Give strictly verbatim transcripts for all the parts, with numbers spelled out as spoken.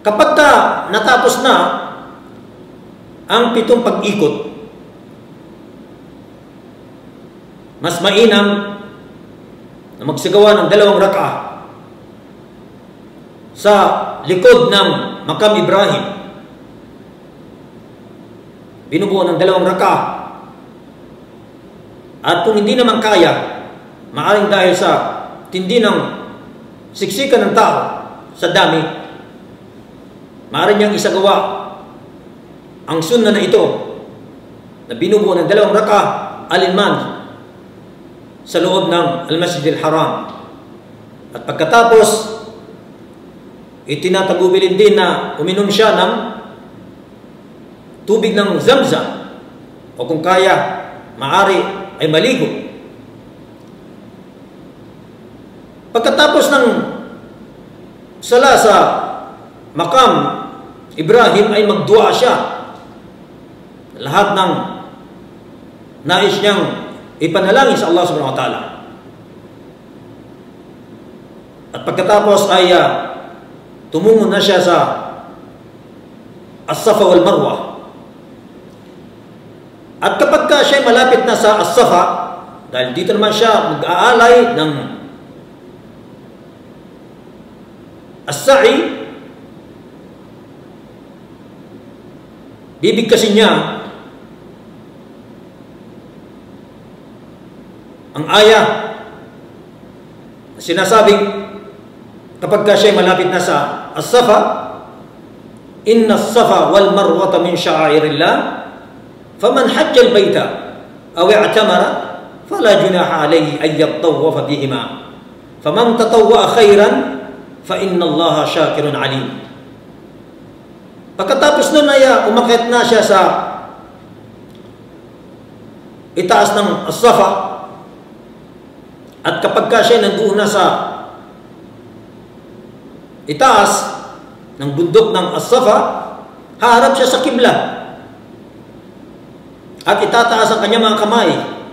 Kapag ka natapos na ang pitong pag-ikot, mas mainam na magsagawa ng dalawang rak'ah sa likod ng Maqam Ibrahim. Binubuo ng dalawang rak'ah. At kung hindi naman kaya, maaring dahil sa tindi ng siksikan ng tao sa dami, maaari niyang isagawa ang sunna na ito na binubuo ng dalawang rak'ah alinman sa loob ng Al-Masjid Al-Haram. At pagkatapos, itinatagubilin din na uminom siya ng tubig ng Zamzam, o kung kaya, maaari ay maligo. Pagkatapos ng sala sa Maqam Ibrahim ay magdua siya. Lahat ng nais niyang ipanalangin sa Allah subhanahu wa ta'ala. At pagkatapos ay uh, tumungo na siya sa As-Safa wal Marwa. At kapag ka siya malapit na sa As-Safa, dahil dito naman siya mag-aalay ng As-Sa'i, bibigkasin niya ang ayah sinasabing kapag ka siya malapit na sa As-Safa, inna as-Safa wal Marwata min sha'airillah faman hajja al-bayta aw i'tamara fala junaha alayhi an yattawwafa bihima faman tatawwa khairan fa inna Allaha syakirun alim. Pagkatapos nun ay umakyat na siya sa itaas ng As-Safa. At kapag ka siya nandoon na sa itaas ng bundok ng As-Safa, haharap siya sa kibla at itataas ang kanyang mga kamay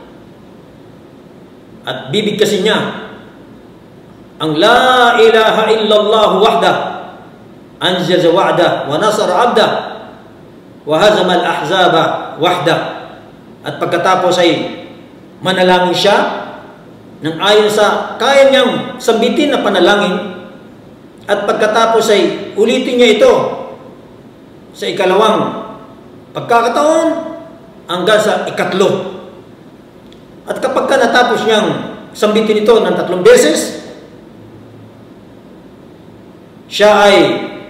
at bibigkasin niya ang La ilaha illallah wahdah anjaza wa'dah wa nasara abdah wa hazama al-ahzaba wahdah. At pagkatapos ay manalangin siya nang ayon sa kaya niyang sambitin na panalangin, at pagkatapos ay ulitin niya ito sa ikalawang pagkakataon hanggang sa ikatlo. At kapag ka natapos niyang sambitin ito ng tatlong beses, siya ay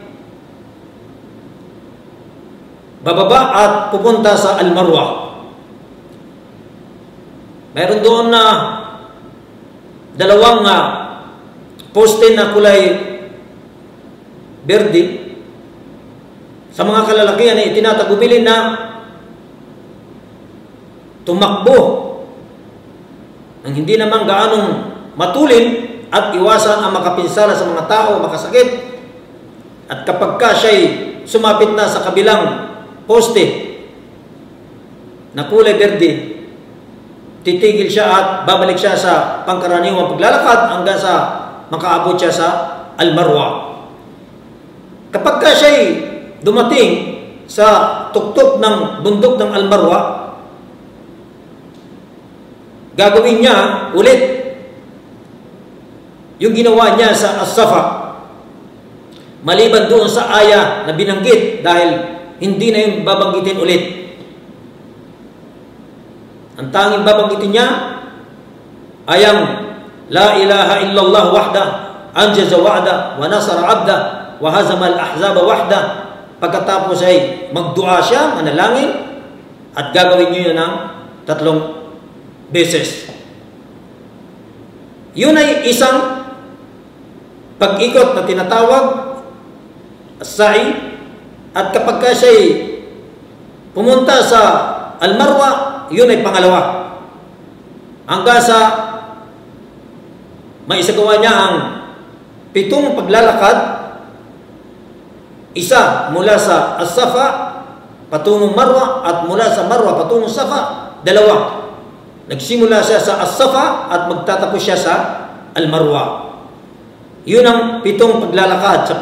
bababa at pupunta sa Al-Marwa. Mayroon doon na dalawang uh, poste na kulay berde. Sa mga kalalakihan ay itinatagubilin na tumakbo nang hindi naman gaanong matulin at iwasan ang makapinsala sa mga tao, makasakit. At kapag ka siya'y sumapit na sa kabilang poste na kulay berde, titigil siya at babalik siya sa pangkaraniwang paglalakad hanggang sa makaabot siya sa Al-Marwa. Kapag ka siya'y dumating sa tuktok ng bundok ng Al-Marwa, gagawin niya ulit yung ginawa niya sa As-Safa, maliban doon sa aya na binanggit, dahil hindi na yung babanggitin ulit. Ang tanging babanggitin niya ay ang La ilaha illallah wahda anjaza wa'da wa nasara abda wa hazama al-ahzaba wahda. Pagkatapos ay magdua siya, manalangin, at gagawin niyo yun ng tatlong beses. Yun ay isang pag-ikot na tinatawag as-sa'i. At kapag ka siya'y pumunta sa Al-Marwa, yun ay pangalawa. Hanggang sa maisagawa niya ang pitong paglalakad, isa mula sa As-Safa patungong Marwa at mula sa Marwa patungong Safa, dalawa. Nagsimula siya sa As-Safa at magtatapos siya sa Al-Marwa. Yun ang pitong paglalakad sa